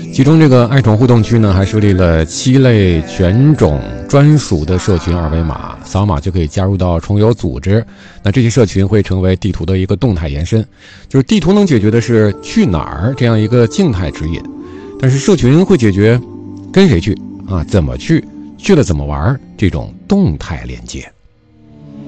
其中这个爱宠互动区呢，还设立了7类犬种专属的社群二维码，扫码就可以加入到宠友组织。那这些社群会成为地图的一个动态延伸，就是地图能解决的是去哪儿这样一个静态指引，但是社群会解决跟谁去啊，怎么去，去了怎么玩这种动态连接。